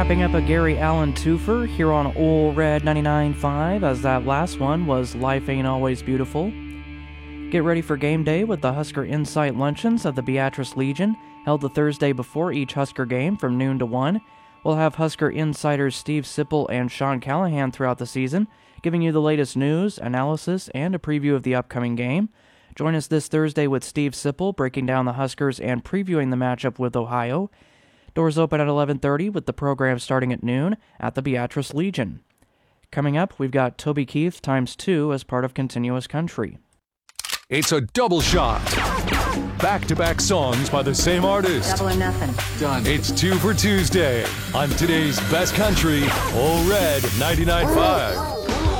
Wrapping up a Gary Allen twofer here on Ole Red 99.5, as that last one was Life Ain't Always Beautiful. Get ready for game day with the Husker Insight Luncheons at the Beatrice Legion, held the Thursday before each Husker game from noon to 1. We'll have Husker insiders Steve Sipple and Sean Callahan throughout the season, giving you the latest news, analysis, and a preview of the upcoming game. Join us this Thursday with Steve Sipple breaking down the Huskers and previewing the matchup with Ohio. Doors open at 11:30 with the program starting at noon at the Beatrice Legion. Coming up, we've got Toby Keith ×2 as part of Continuous Country. It's a double shot. Back-to-back songs by the same artist. Double or nothing. Done. It's 2 for Tuesday on today's best country, Ole Red 99.5.